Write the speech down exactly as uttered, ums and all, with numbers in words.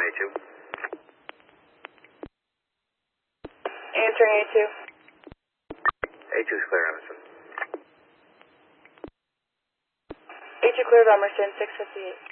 A two. Answering A two. A two is clear, Emerson. A two cleared, Emerson, six fifty-eight.